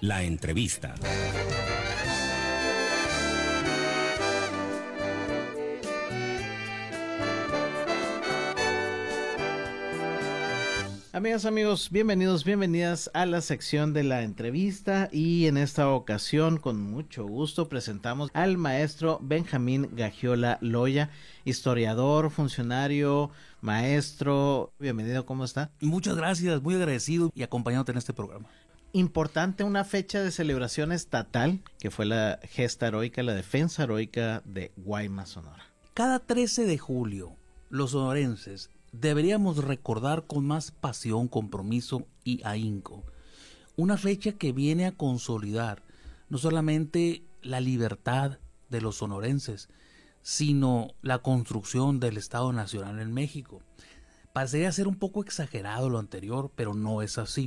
La entrevista. Amigas, amigos, bienvenidos, bienvenidas a la sección de la entrevista, y en esta ocasión con mucho gusto presentamos al maestro Benjamín Gagiola Loya, historiador, funcionario, maestro. Bienvenido, ¿cómo está? Muchas gracias, muy agradecido y acompañándote en este programa. Importante una fecha de celebración estatal que fue la gesta heroica, la defensa heroica de Guaymas, Sonora. Cada 13 de julio, los sonorenses deberíamos recordar con más pasión, compromiso y ahínco una fecha que viene a consolidar no solamente la libertad de los sonorenses, sino la construcción del Estado Nacional en México. Parecería ser un poco exagerado lo anterior, pero no es así.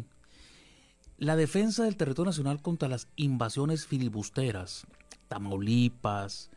La defensa del territorio nacional contra las invasiones filibusteras, Tamaulipas,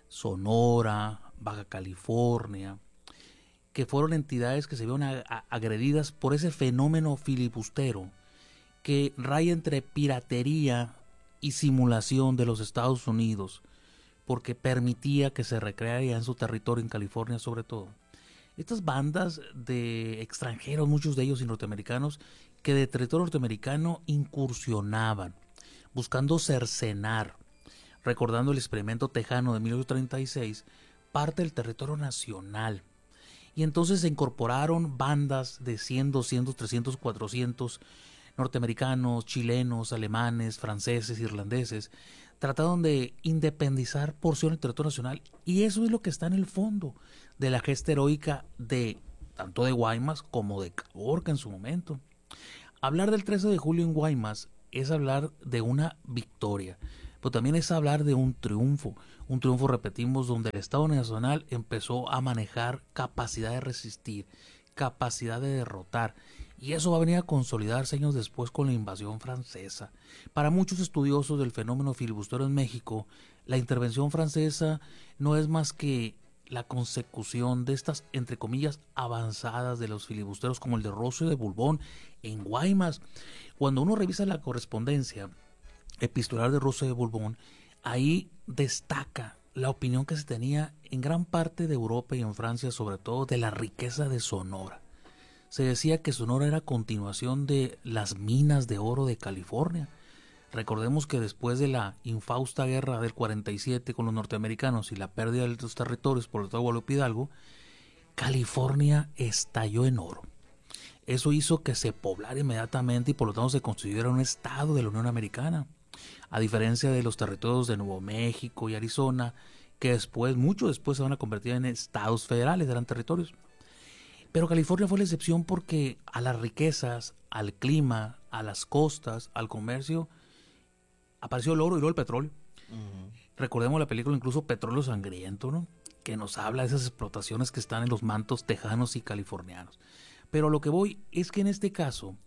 Sonora, Baja California, que fueron entidades que se vieron agredidas por ese fenómeno filibustero que raya entre piratería y simulación de los Estados Unidos, porque permitía que se recreara en su territorio, en California sobre todo. Estas bandas de extranjeros, muchos de ellos y norteamericanos, que de territorio norteamericano incursionaban, buscando cercenar, recordando el experimento tejano de 1836, parte del territorio nacional. Y entonces se incorporaron bandas de 100, 200, 300, 400 norteamericanos, chilenos, alemanes, franceses, irlandeses. Trataron de independizar porciones del territorio nacional, y eso es lo que está en el fondo de la gesta heroica de tanto de Guaymas como de Caborca en su momento. Hablar del 13 de julio en Guaymas es hablar de una victoria, pero también es hablar de un triunfo, repetimos, donde el Estado Nacional empezó a manejar capacidad de resistir, capacidad de derrotar, y eso va a venir a consolidarse años después con la invasión francesa. Para muchos estudiosos del fenómeno filibustero en México, la intervención francesa no es más que la consecución de estas, entre comillas, avanzadas de los filibusteros como el de Rocio de Borbón en Guaymas. Cuando uno revisa la correspondencia epistolar de Rocio de Borbón, ahí destaca la opinión que se tenía en gran parte de Europa y en Francia, sobre todo, de la riqueza de Sonora. Se decía que Sonora era continuación de las minas de oro de California. Recordemos que después de la infausta guerra del 47 con los norteamericanos y la pérdida de los territorios por el Tratado de Guadalupe Hidalgo, California estalló en oro. Eso hizo que se poblara inmediatamente y por lo tanto se constituyera un estado de la Unión Americana. A diferencia de los territorios de Nuevo México y Arizona, que después, mucho después, se van a convertir en estados federales, eran territorios. Pero California fue la excepción porque a las riquezas, al clima, a las costas, al comercio, apareció el oro y luego el petróleo. Recordemos la película incluso Petróleo Sangriento, ¿no?, que nos habla de esas explotaciones que están en los mantos tejanos y californianos. Pero lo que voy es que en este caso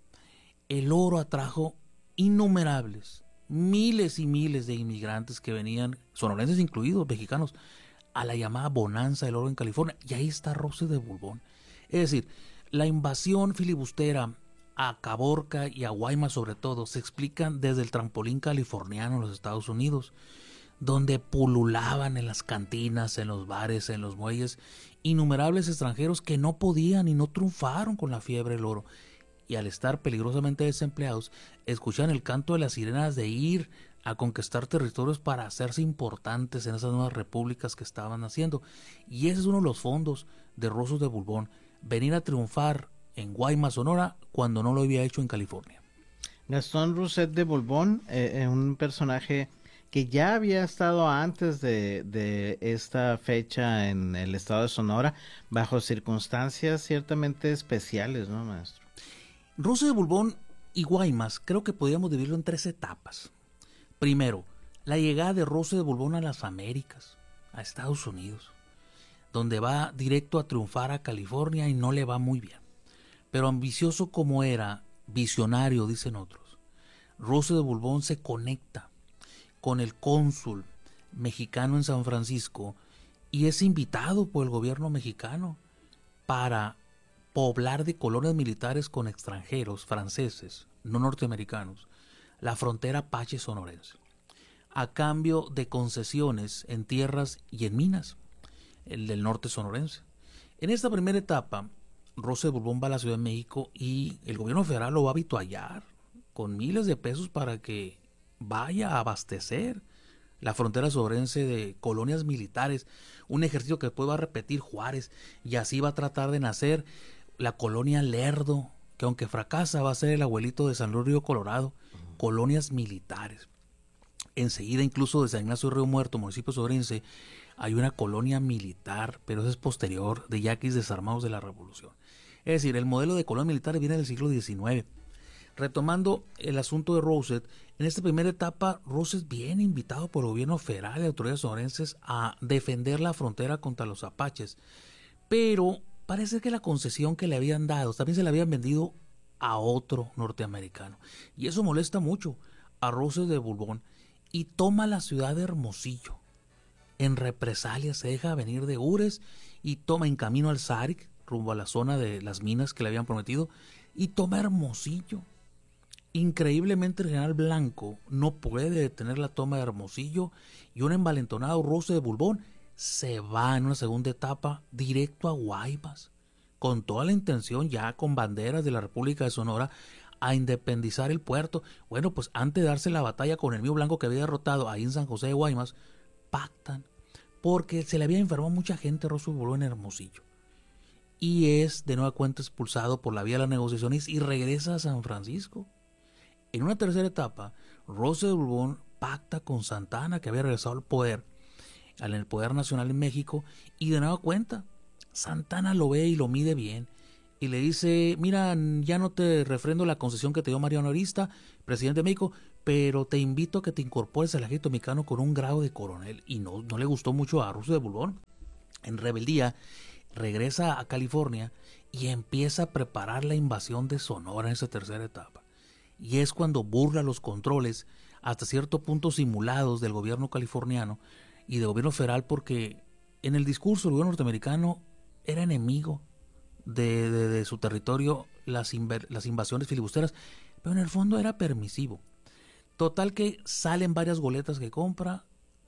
el oro atrajo innumerables, miles y miles de inmigrantes que venían, sonorenses incluidos, mexicanos, a la llamada bonanza del oro en California. Y ahí está Rocio de Borbón. Es decir, la invasión filibustera a Caborca y a Guaymas sobre todo se explican desde el trampolín californiano en los Estados Unidos, donde pululaban en las cantinas, en los bares, en los muelles, innumerables extranjeros que no podían y no triunfaron con la fiebre del oro. Y al estar peligrosamente desempleados, escuchan el canto de las sirenas de ir a conquistar territorios para hacerse importantes en esas nuevas repúblicas que estaban haciendo. Y ese es uno de los fondos de Rocio de Borbón, venir a triunfar en Guaymas, Sonora, cuando no lo había hecho en California. Gastón Rousset de Borbón, un personaje que ya había estado antes de esta fecha en el estado de Sonora, bajo circunstancias ciertamente especiales, ¿no, maestro? Rocio de Borbón y Guaymas creo que podríamos dividirlo en 3 etapas. Primero, la llegada de Rocio de Borbón a las Américas, a Estados Unidos, donde va directo a triunfar a California y no le va muy bien. Pero ambicioso como era, visionario dicen otros, Rocio de Borbón se conecta con el cónsul mexicano en San Francisco y es invitado por el gobierno mexicano para poblar de colonias militares con extranjeros franceses, no norteamericanos, la frontera apache sonorense, a cambio de concesiones en tierras y en minas, el del norte sonorense. En esta primera etapa, Rosa de Borbón va a la Ciudad de México y el gobierno federal lo va a avituallar con miles de pesos para que vaya a abastecer la frontera sonorense de colonias militares, un ejercicio que después va a repetir Juárez, y así va a tratar de nacer la colonia Lerdo, que aunque fracasa va a ser el abuelito de San Luis Río Colorado, colonias militares. Enseguida, incluso de San Ignacio Río Muerto, municipio sonorense, hay una colonia militar, pero eso es posterior, de yaquis desarmados de la Revolución. Es decir, el modelo de colonia militar viene del siglo XIX. Retomando el asunto de Roosevelt, en esta primera etapa, Roosevelt viene invitado por el gobierno federal y autoridades sonorenses a defender la frontera contra los apaches, pero parece que la concesión que le habían dado también se la habían vendido a otro norteamericano, y eso molesta mucho a Roosevelt de Borbón, y toma la ciudad de Hermosillo. En represalia se deja venir de Ures y toma en camino al Sáric, rumbo a la zona de las minas que le habían prometido, y toma Hermosillo. Increíblemente, el general Blanco no puede detener la toma de Hermosillo, y un envalentonado Roosevelt de Borbón se va en una segunda etapa directo a Guaymas, con toda la intención, ya con banderas de la República de Sonora, a independizar el puerto. Bueno, pues antes de darse la batalla con el mío Blanco, que había derrotado ahí en San José de Guaymas, pactan, porque se le había enfermado mucha gente a Roosevelt de Borbón en Hermosillo, y es de nueva cuenta expulsado por la vía de las negociaciones y regresa a San Francisco. En una tercera etapa, Roosevelt de Borbón pacta con Santa Anna, que había regresado al poder, en el poder nacional en México, y de nueva cuenta Santa Anna lo ve y lo mide bien y le dice: mira, ya no te refrendo la concesión que te dio Mariano Arista, presidente de México, pero te invito a que te incorpores al ejército mexicano con un grado de coronel. Y no le gustó mucho a Roosevelt de Borbón. En rebeldía regresa a California y empieza a preparar la invasión de Sonora en esa tercera etapa, y es cuando burla los controles hasta cierto punto simulados del gobierno californiano y del gobierno federal, porque en el discurso el gobierno norteamericano era enemigo de su territorio, las invasiones filibusteras, pero en el fondo era permisivo. Total que salen varias goletas que compra,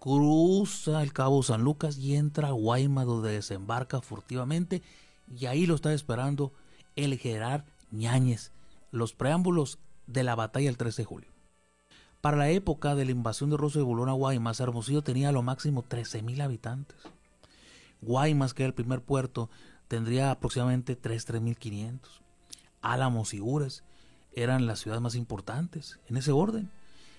cruza el Cabo San Lucas y entra a Guaymas, donde desembarca furtivamente, y ahí lo está esperando el general Yáñez. Los preámbulos de la batalla del 13 de julio. Para la época de la invasión de Roosevelt de Borbón a Guaymas, Hermosillo tenía a lo máximo 13,000 habitantes. Guaymas, que era el primer puerto, tendría aproximadamente 3,500. Álamos y Ures eran las ciudades más importantes, en ese orden.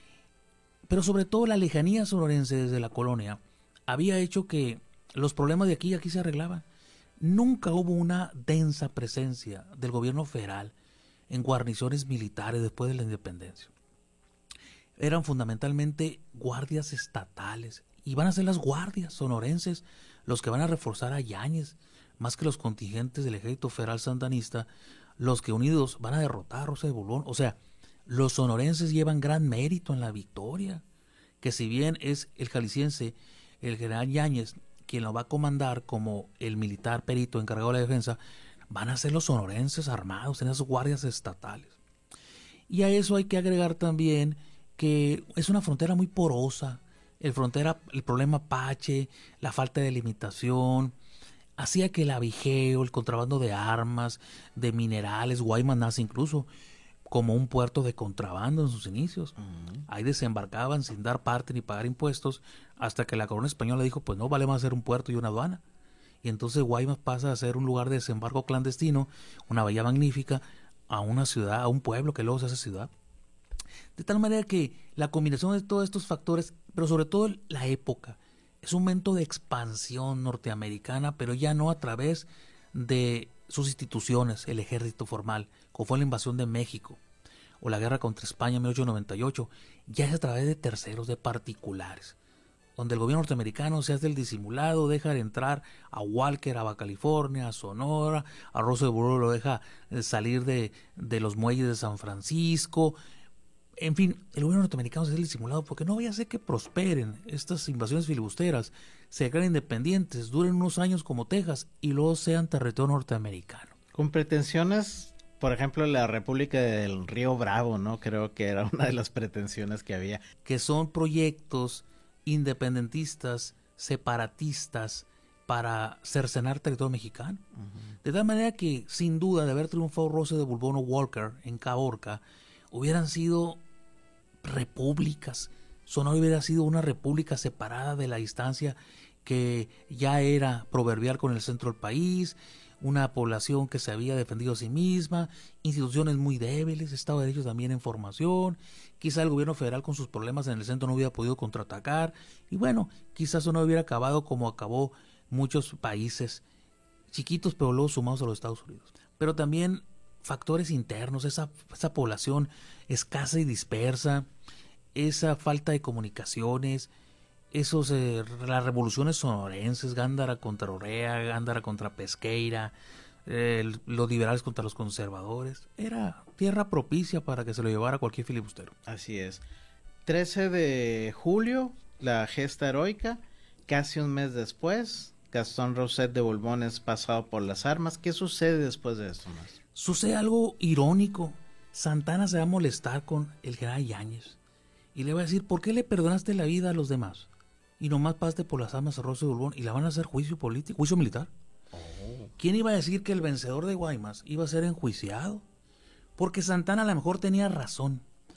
Pero sobre todo la lejanía sonorense desde la colonia había hecho que los problemas de aquí se arreglaban. Nunca hubo una densa presencia del gobierno federal en guarniciones militares después de la independencia. Eran fundamentalmente guardias estatales, y van a ser las guardias sonorenses los que van a reforzar a Yáñez, más que los contingentes del ejército federal santanista, los que unidos van a derrotar a Roosevelt de Borbón. O sea, los sonorenses llevan gran mérito en la victoria, que si bien es el jalisciense, el general Yáñez, quien lo va a comandar como el militar perito encargado de la defensa, van a ser los sonorenses armados en esas guardias estatales. Y a eso hay que agregar también que es una frontera muy porosa. El problema apache, la falta de limitación, hacía que el avijeo, el contrabando de armas, de minerales, Guaymas nace incluso como un puerto de contrabando en sus inicios. Ahí desembarcaban sin dar parte ni pagar impuestos, hasta que la corona española dijo: pues no vale más ser un puerto y una aduana. Y entonces Guaymas pasa a ser un lugar de desembarco clandestino, una bahía magnífica, a una ciudad, a un pueblo que luego se hace ciudad. De tal manera que la combinación de todos estos factores, pero sobre todo la época, es un momento de expansión norteamericana, pero ya no a través de sus instituciones, el ejército formal, como fue la invasión de México o la guerra contra España en 1898, ya es a través de terceros, de particulares, donde el gobierno norteamericano se hace el disimulado, deja de entrar a Walker, a Baja California, a Sonora, a Roosevelt de Borbón lo deja salir de los muelles de San Francisco. En fin, el gobierno norteamericano se hace el disimulado porque no vaya a ser que prosperen estas invasiones filibusteras, se declaren independientes, duren unos años como Texas y luego sean territorio norteamericano. Con pretensiones Por ejemplo, la República del Río Bravo, ¿no? Creo que era una de las pretensiones que había. Que son proyectos independentistas, separatistas, para cercenar territorio mexicano. De tal manera que, sin duda, de haber triunfado Rosa de Borbón o Walker en Caborca, hubieran sido repúblicas. Sonora hubiera sido una república separada de la distancia que ya era proverbial con el centro del país, una población que se había defendido a sí misma, instituciones muy débiles, Estado de Derecho también en formación, quizá el gobierno federal con sus problemas en el centro no hubiera podido contraatacar, y bueno, quizás eso no hubiera acabado como acabó muchos países chiquitos, pero luego sumados a los Estados Unidos. Pero también factores internos, esa población escasa y dispersa, esa falta de comunicaciones, las revoluciones sonorenses, Gándara contra Orea, Gándara contra Pesqueira, los liberales contra los conservadores, era tierra propicia para que se lo llevara cualquier filibustero. Así es. 13 de julio, la gesta heroica, casi un mes después, Gastón Rousset de Borbón es pasado por las armas. ¿Qué sucede después de esto, más? Sucede algo irónico. Santana se va a molestar con el general Yáñez y le va a decir, ¿por qué le perdonaste la vida a los demás? Y nomás pasaste por las armas a Rousset de Borbón y la van a hacer juicio político, juicio militar. ¿Quién iba a decir que el vencedor de Guaymas iba a ser enjuiciado? Porque Santana a lo mejor tenía razón.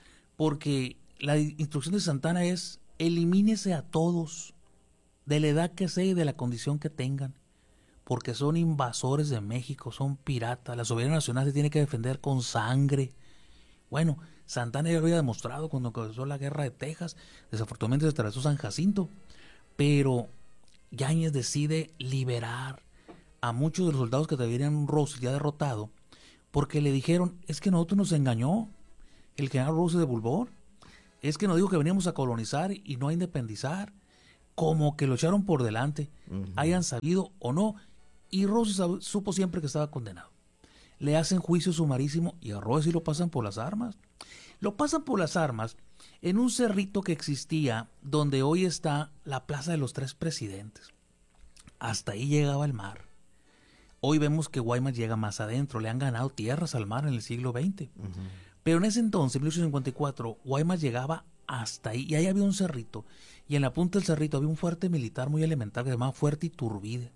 Porque la instrucción de Santana es, elimínese a todos, de la edad que sea y de la condición que tengan. Porque son invasores de México, son piratas. La soberanía nacional se tiene que defender con sangre. Bueno, Santana ya lo había demostrado cuando comenzó la guerra de Texas. Desafortunadamente se atravesó San Jacinto. Pero Yáñez decide liberar a muchos de los soldados que tenían Rousset ya derrotado, porque le dijeron, es que nosotros nos engañó el general Rousset de Borbón, es que nos dijo que veníamos a colonizar y no a independizar, como que lo echaron por delante, hayan sabido o no, y Rousset supo siempre que estaba condenado. Le hacen juicio sumarísimo y a Rousset sí lo pasan por las armas. Lo pasan por las armas en un cerrito que existía donde hoy está la Plaza de los Tres Presidentes. Hasta ahí llegaba el mar. Hoy vemos que Guaymas llega más adentro, le han ganado tierras al mar en el siglo XX. Pero en ese entonces, en 1854, Guaymas llegaba hasta ahí, y ahí había un cerrito, y en la punta del cerrito había un fuerte militar muy elemental que se llamaba Fuerte Iturbide.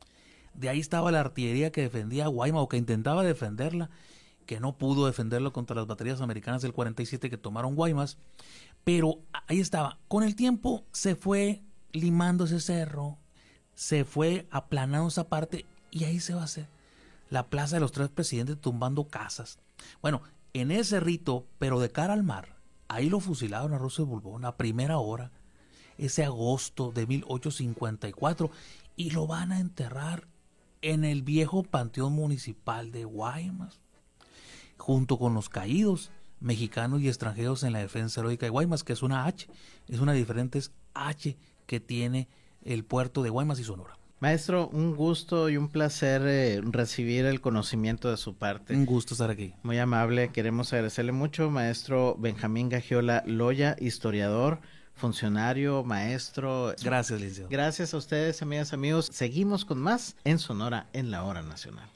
De ahí estaba la artillería que defendía a Guaymas, o que intentaba defenderla, que no pudo defenderlo contra las baterías americanas del 47 que tomaron Guaymas, pero ahí estaba. Con el tiempo se fue limando ese cerro, se fue aplanando esa parte, y ahí se va a hacer la Plaza de los Tres Presidentes, tumbando casas. Bueno, en ese rito, pero de cara al mar, ahí lo fusilaron a Rousset de Borbón a primera hora, ese agosto de 1854, y lo van a enterrar en el viejo panteón municipal de Guaymas, junto con los caídos mexicanos y extranjeros en la defensa heroica de Guaymas, que es una H, es una de diferentes H que tiene el puerto de Guaymas y Sonora. Maestro, un gusto y un placer recibir el conocimiento de su parte. Un gusto estar aquí. Muy amable, queremos agradecerle mucho, maestro Benjamín Gagiola Loya, historiador, funcionario, maestro. Gracias, licenciado. Gracias a ustedes, amigas, amigos. Seguimos con más en Sonora en la Hora Nacional.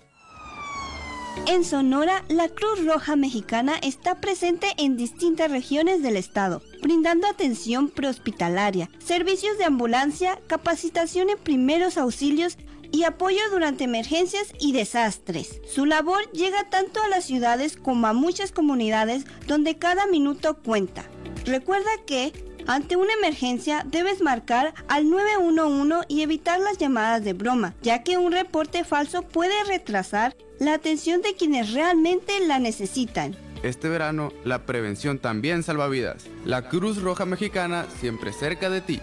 En Sonora, la Cruz Roja Mexicana está presente en distintas regiones del estado, brindando atención prehospitalaria, servicios de ambulancia, capacitación en primeros auxilios y apoyo durante emergencias y desastres. Su labor llega tanto a las ciudades como a muchas comunidades donde cada minuto cuenta. Recuerda que, ante una emergencia, debes marcar al 911 y evitar las llamadas de broma, ya que un reporte falso puede retrasar la atención de quienes realmente la necesitan. Este verano, la prevención también salva vidas. La Cruz Roja Mexicana, siempre cerca de ti.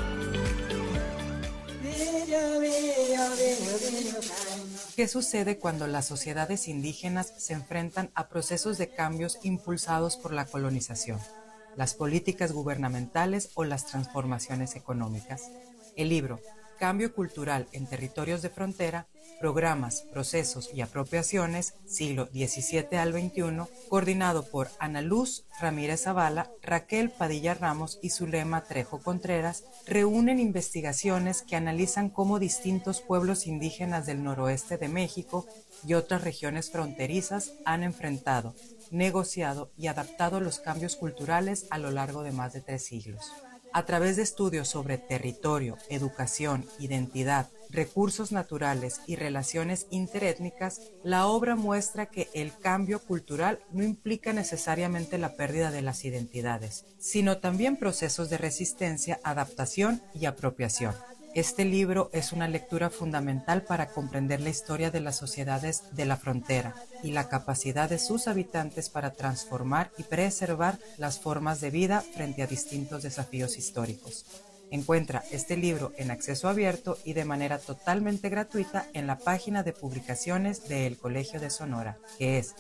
¿Qué sucede cuando las sociedades indígenas se enfrentan a procesos de cambios impulsados por la colonización, las políticas gubernamentales o las transformaciones económicas? El libro Cambio cultural en territorios de frontera, programas, procesos y apropiaciones, siglo XVII al XXI, coordinado por Ana Luz Ramírez Zavala, Raquel Padilla Ramos y Zulema Trejo Contreras, reúnen investigaciones que analizan cómo distintos pueblos indígenas del noroeste de México y otras regiones fronterizas han enfrentado, negociado y adaptado los cambios culturales a lo largo de más de 3 siglos. A través de estudios sobre territorio, educación, identidad, recursos naturales y relaciones interétnicas, la obra muestra que el cambio cultural no implica necesariamente la pérdida de las identidades, sino también procesos de resistencia, adaptación y apropiación. Este libro es una lectura fundamental para comprender la historia de las sociedades de la frontera y la capacidad de sus habitantes para transformar y preservar las formas de vida frente a distintos desafíos históricos. Encuentra este libro en acceso abierto y de manera totalmente gratuita en la página de publicaciones del Colegio de Sonora, que es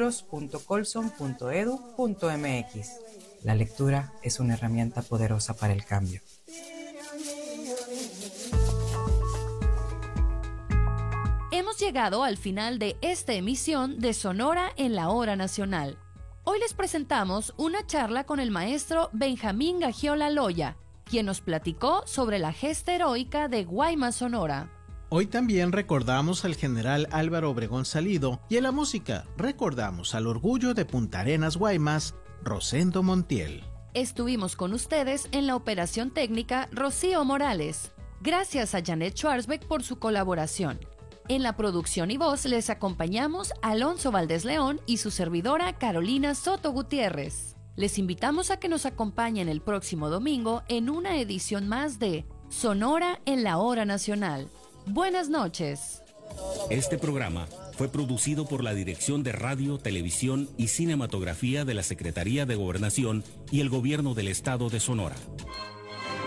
libros.colson.edu.mx. La lectura es una herramienta poderosa para el cambio. Hemos llegado al final de esta emisión de Sonora en la Hora Nacional. Hoy les presentamos una charla con el maestro Benjamín Gagiola Loya, quien nos platicó sobre la gesta heroica de Guaymas, Sonora. Hoy también recordamos al general Álvaro Obregón Salido y en la música recordamos al orgullo de Punta Arenas, Guaymas, Rosendo Montiel. Estuvimos con ustedes en la operación técnica Rocío Morales. Gracias a Janet Schwarzbeck por su colaboración. En la producción y voz les acompañamos Alonso Valdés León y su servidora Carolina Soto Gutiérrez. Les invitamos a que nos acompañen el próximo domingo en una edición más de Sonora en la Hora Nacional. Buenas noches. Este programa fue producido por la Dirección de Radio, Televisión y Cinematografía de la Secretaría de Gobernación y el Gobierno del Estado de Sonora.